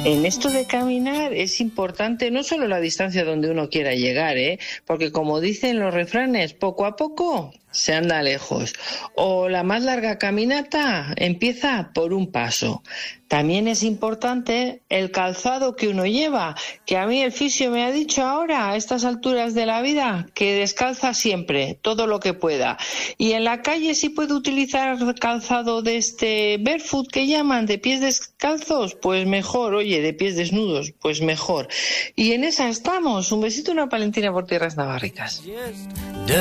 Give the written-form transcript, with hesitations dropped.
En esto de caminar es importante no solo la distancia donde uno quiera llegar, porque como dicen los refranes, poco a poco se anda lejos. O la más larga caminata empieza por un paso. También es importante el calzado que uno lleva, que a mí el fisio me ha dicho ahora, a estas alturas de la vida, que descalza siempre, todo lo que pueda. Y en la calle sí puede utilizar calzado de este barefoot que llaman, de pies descalzos, pues mejor, oye, de pies desnudos, pues mejor. Y en esa estamos. Un besito y una palentina por tierras navarricas.